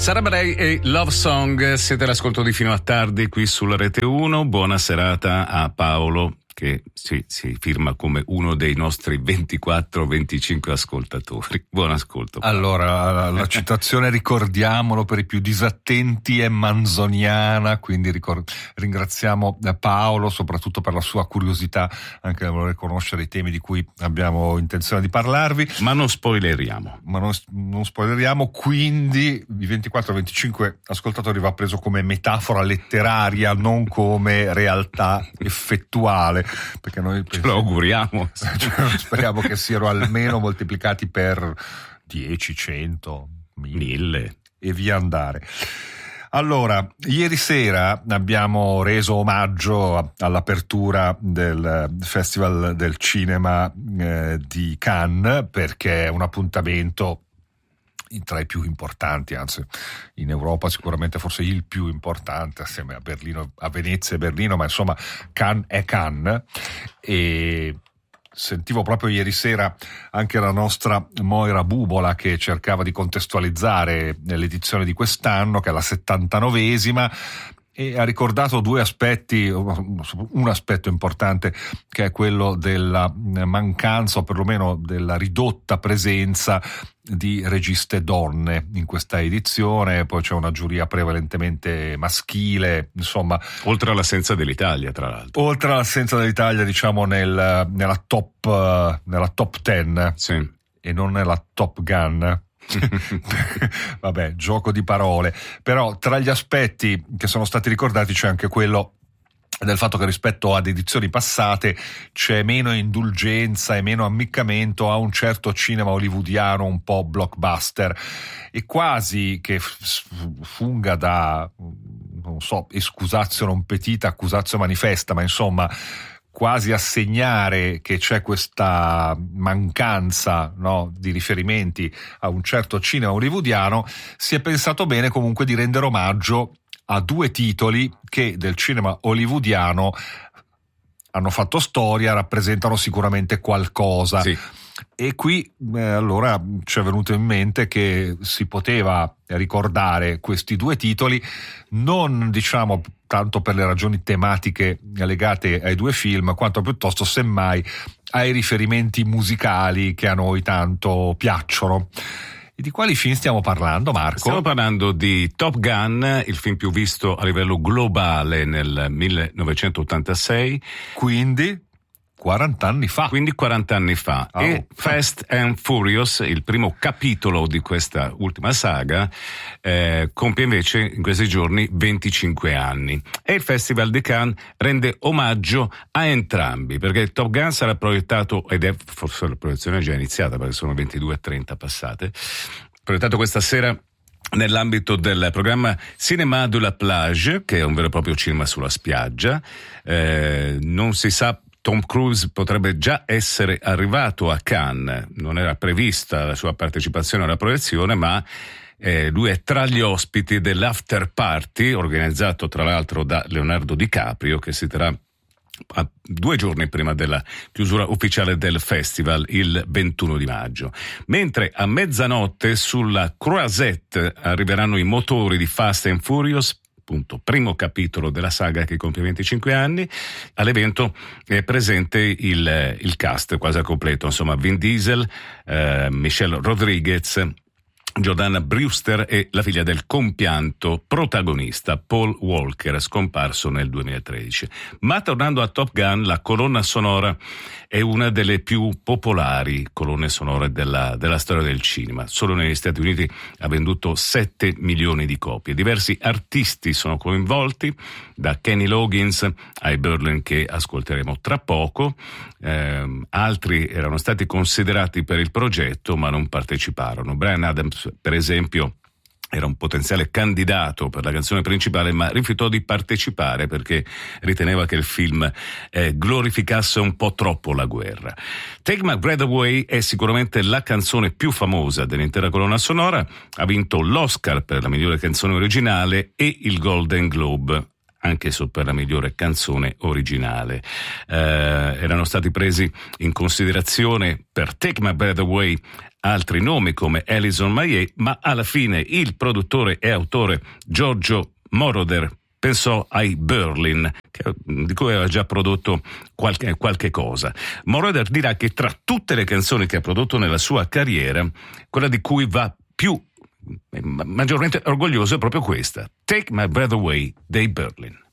Sarabarei e Love Song, siete all'ascolto di Fino a Tardi qui sulla Rete 1. Buona serata a Paolo, che si firma come uno dei nostri 24-25 ascoltatori. Buon ascolto, Paolo. Allora, la citazione, ricordiamolo per i più disattenti, è manzoniana, quindi ringraziamo Paolo soprattutto per la sua curiosità anche nel voler conoscere i temi di cui abbiamo intenzione di parlarvi. Ma non spoileriamo. Non spoileriamo, quindi i 24-25 ascoltatori va preso come metafora letteraria, non come realtà effettuale, perché noi ce lo auguriamo. Speriamo che siano almeno moltiplicati per 10, 100, 1000 e via andare. Allora, ieri sera abbiamo reso omaggio all'apertura del Festival del Cinema di Cannes, perché è un appuntamento tra i più importanti, anzi in Europa sicuramente forse il più importante, assieme a Berlino, a Venezia e Berlino, ma insomma Cannes è Cannes. E sentivo proprio ieri sera anche la nostra Moira Bubola che cercava di contestualizzare l'edizione di quest'anno, che è la 79esima, e ha ricordato due aspetti. Un aspetto importante, che è quello della mancanza, o perlomeno della ridotta presenza di registe donne in questa edizione. Poi c'è una giuria prevalentemente maschile, insomma. Oltre all'assenza dell'Italia, tra l'altro. Oltre all'assenza dell'Italia, diciamo, nella top 10, sì, e non nella Top Gun. Vabbè, gioco di parole. Però tra gli aspetti che sono stati ricordati c'è anche quello del fatto che rispetto ad edizioni passate c'è meno indulgenza e meno ammiccamento a un certo cinema hollywoodiano un po' blockbuster, e quasi che funga da, non so, excusatio non petita, accusatio manifesta, ma insomma quasi a segnare che c'è questa mancanza, no, di riferimenti a un certo cinema hollywoodiano. Si è pensato bene comunque di rendere omaggio a due titoli che del cinema hollywoodiano hanno fatto storia, rappresentano sicuramente qualcosa. Sì. E qui allora ci è venuto in mente che si poteva ricordare questi due titoli, non diciamo tanto per le ragioni tematiche legate ai due film, quanto piuttosto semmai ai riferimenti musicali che a noi tanto piacciono. E di quali film stiamo parlando, Marco? Stiamo parlando di Top Gun, il film più visto a livello globale nel 1986. Quindi 40 anni fa. Quindi 40 anni fa. Oh. E Fast and Furious, il primo capitolo di questa ultima saga, compie invece in questi giorni 25 anni. E il Festival di Cannes rende omaggio a entrambi, perché Top Gun sarà proiettato, ed è forse la proiezione è già iniziata perché sono 22:30 passate, proiettato questa sera nell'ambito del programma Cinéma de la Plage, che è un vero e proprio cinema sulla spiaggia. Non si sa, Tom Cruise potrebbe già essere arrivato a Cannes, non era prevista la sua partecipazione alla proiezione, ma lui è tra gli ospiti dell'after party organizzato tra l'altro da Leonardo DiCaprio, che si terrà 2 giorni prima della chiusura ufficiale del festival, il 21 di maggio. Mentre a mezzanotte sulla Croisette arriveranno i motori di Fast and Furious, appunto primo capitolo della saga che compie 25 anni. All'evento è presente il cast quasi al completo, insomma Vin Diesel, Michelle Rodriguez, Jordana Brewster e la figlia del compianto protagonista Paul Walker, scomparso nel 2013. Ma tornando a Top Gun, la colonna sonora è una delle più popolari colonne sonore della storia del cinema. Solo negli Stati Uniti ha venduto 7 milioni di copie. Diversi artisti sono coinvolti, da Kenny Loggins ai Berlin, che ascolteremo tra poco. Altri erano stati considerati per il progetto ma non parteciparono. Bryan Adams, per esempio, era un potenziale candidato per la canzone principale, ma rifiutò di partecipare perché riteneva che il film glorificasse un po' troppo la guerra. Take My Breath Away è sicuramente la canzone più famosa dell'intera colonna sonora, ha vinto l'Oscar per la migliore canzone originale e il Golden Globe anche per la migliore canzone originale. Erano stati presi in considerazione per Take My Breath Away altri nomi come Alison Maillet, ma alla fine il produttore e autore Giorgio Moroder pensò ai Berlin, di cui aveva già prodotto qualche cosa. Moroder dirà che tra tutte le canzoni che ha prodotto nella sua carriera, quella di cui va maggiormente orgoglioso è proprio questa, Take My Breath Away dei Berlin.